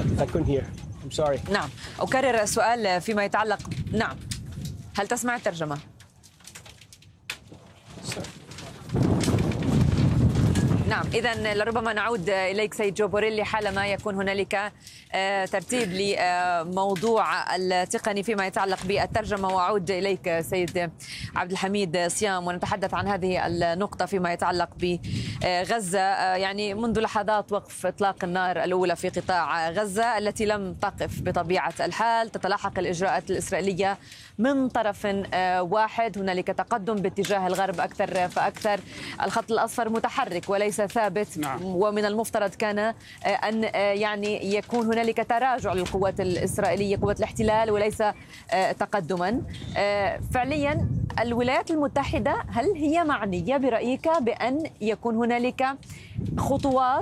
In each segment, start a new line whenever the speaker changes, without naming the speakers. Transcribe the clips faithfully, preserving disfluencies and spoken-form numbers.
I couldn't hear. I'm sorry.
نعم، أكرر السؤال فيما يتعلق. نعم، هل تسمع الترجمة؟ نعم، إذن لربما نعود إليك سيد جو بوريلي حالما يكون هنالك ترتيب لموضوع التقني فيما يتعلق بالترجمة. وأعود إليك سيد عبد الحميد صيام ونتحدث عن هذه النقطة فيما يتعلق بغزة. يعني منذ لحظات وقف إطلاق النار الأولى في قطاع غزة التي لم تقف بطبيعة الحال، تتلاحق الإجراءات الإسرائيلية من طرف واحد، هنالك تقدم باتجاه الغرب أكثر فأكثر، الخط الأصفر متحرك وليس ثابت. نعم. ومن المفترض كان أن يعني يكون هنالك تراجع للقوات الإسرائيلية، قوات الاحتلال، وليس تقدما. فعليا الولايات المتحدة هل هي معنية برأيك بأن يكون هنالك خطوات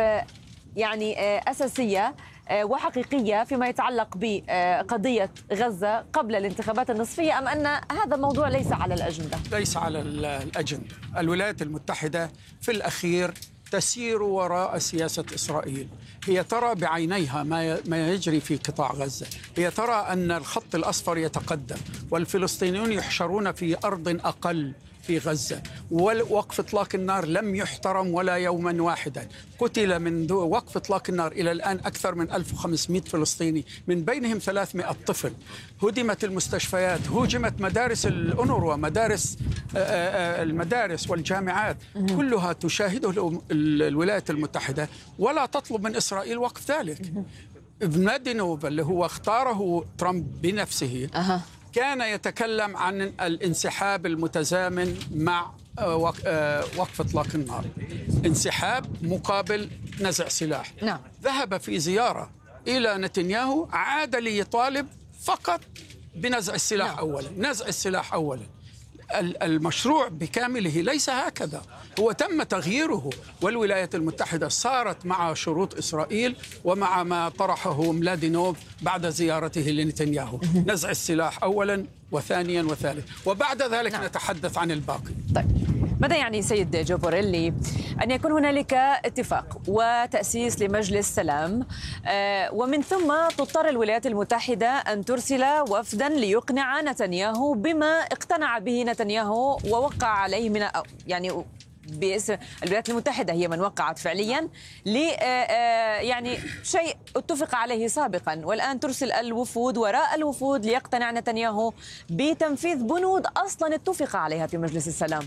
يعني أساسية وحقيقية فيما يتعلق بقضية غزة قبل الانتخابات النصفية، أم أن هذا الموضوع ليس على الأجندة؟
ليس على الأجندة. الولايات المتحدة في الأخير تسير وراء سياسة إسرائيل. هي ترى بعينيها ما يجري في قطاع غزة، هي ترى أن الخط الأصفر يتقدم والفلسطينيون يحشرون في أرض أقل في غزة، ووقف إطلاق النار لم يحترم ولا يوما واحدا. قتل منذ وقف إطلاق النار إلى الآن أكثر من ألف وخمسمائة فلسطيني، من بينهم ثلاثمائة طفل. هدمت المستشفيات، هجمت مدارس الأونروا، مدارس المدارس والجامعات، كلها تشاهده الولايات المتحدة ولا تطلب من إسرائيل وقف ذلك. ابن دينوف اللي هو اختاره ترامب بنفسه أه. كان يتكلم عن الانسحاب المتزامن مع وقف إطلاق النار، انسحاب مقابل نزع سلاح. نعم. ذهب في زيارة إلى نتنياهو، عاد ليطالب فقط بنزع السلاح. نعم. أولا نزع السلاح أولا. المشروع بكامله ليس هكذا، هو تم تغييره، والولايات المتحدة صارت مع شروط إسرائيل ومع ما طرحه ملادينوف بعد زيارته لنتنياهو. نزع السلاح أولا وثانيا وثالث، وبعد ذلك نعم. نتحدث عن الباقي.
طيب، ماذا يعني سيد جو بوريلي أن يكون هنالك اتفاق وتأسيس لمجلس سلام، ومن ثم تضطر الولايات المتحدة أن ترسل وفدا ليقنع نتنياهو بما اقتنع به نتنياهو ووقع عليه من يعني باسم الولايات المتحدة، هي من وقعت فعليا ل يعني شيء اتفق عليه سابقا، والآن ترسل الوفود وراء الوفود ليقتنع نتنياهو بتنفيذ بنود أصلا اتفق عليها في مجلس السلام.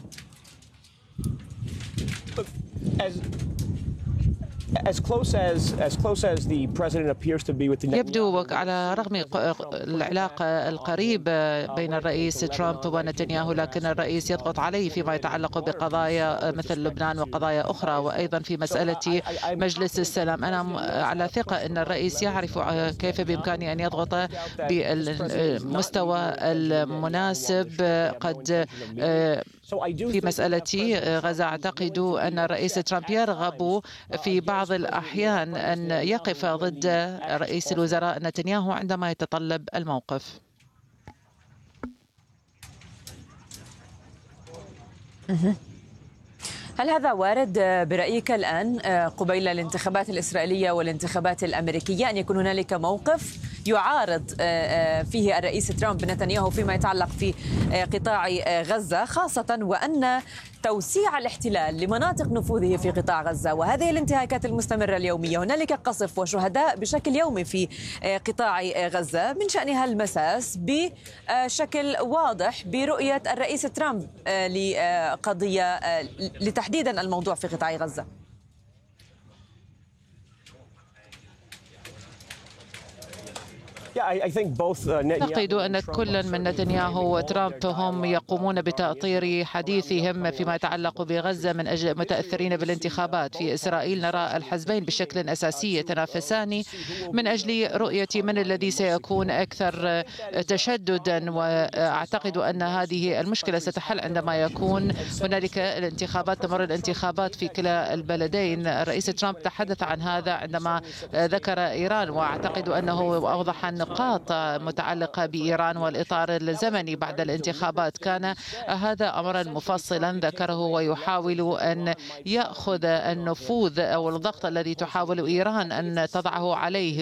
As As close as as close as the president appears to be with the
يبدو على رغم العلاقة القريبة بين الرئيس ترامب ونتنياهو، لكن الرئيس يضغط عليه فيما يتعلق بقضايا مثل لبنان وقضايا أخرى، وأيضا في مسألة مجلس السلام. أنا على ثقة أن الرئيس يعرف كيف بإمكانه أن يضغط بالمستوى المناسب. قد في مسألة غزة أعتقد أن الرئيس ترامب يرغب في بعض الأحيان أن يقف ضد رئيس الوزراء نتنياهو عندما يتطلب الموقف.
هل هذا وارد برأيك الآن قبيل الانتخابات الإسرائيلية والانتخابات الأمريكية أن يكون هنالك موقف يعارض فيه الرئيس ترامب نتنياهو فيما يتعلق في قطاع غزة، خاصة وأن توسيع الاحتلال لمناطق نفوذه في قطاع غزة وهذه الانتهاكات المستمرة اليومية، هنالك قصف وشهداء بشكل يومي في قطاع غزة، من شأنها المساس بشكل واضح برؤية الرئيس ترامب لقضية لتحديدا الموضوع في قطاع غزة؟
أعتقد أن كل من نتنياهو وترامب هم يقومون بتأطير حديثهم فيما يتعلق بغزة من أجل متأثرين بالانتخابات. في إسرائيل نرى الحزبين بشكل أساسي يتنافسان من أجل رؤية من الذي سيكون أكثر تشددا، وأعتقد أن هذه المشكلة ستحل عندما يكون هنالك الانتخابات، تمر الانتخابات في كلا البلدين. الرئيس ترامب تحدث عن هذا عندما ذكر إيران، وأعتقد أنه أوضح نقاط متعلقة بإيران والإطار الزمني بعد الانتخابات. كان هذا أمرا مفصلا ذكره، ويحاول أن يأخذ النفوذ أو الضغط الذي تحاول إيران أن تضعه عليه